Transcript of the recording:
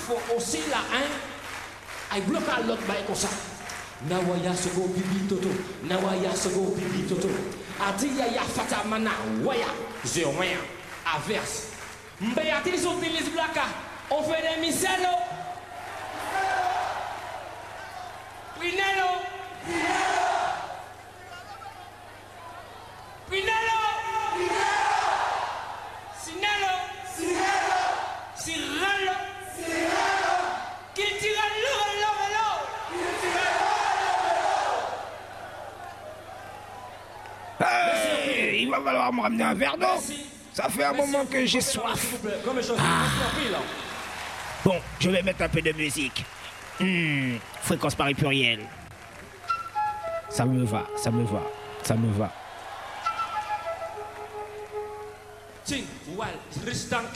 faut aussi la un, I bloque à l'autre bail comme ça. Nawaya sogo bibi toto, nawaya sogo bibi toto. Ati ya fata mana waya, zéroin, averse. Mbeyati utilise blaka, on fait des micelles. Pinelo. Pinelo. Sinelo. Ciralo. Qui tire Hey, il va falloir me ramener un verre d'eau. Ça fait un moment que j'ai soif. Bon, je vais mettre un peu de musique. Fréquence Paris pluriel. Ça me va. Ting, wal, Tristan